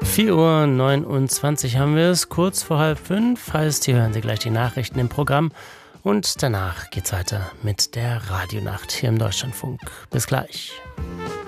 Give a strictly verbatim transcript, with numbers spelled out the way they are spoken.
vier Uhr neunundzwanzig haben wir es, kurz vor halb fünf, heißt, hier hören Sie gleich die Nachrichten im Programm und danach geht's weiter mit der Radionacht hier im Deutschlandfunk. Bis gleich.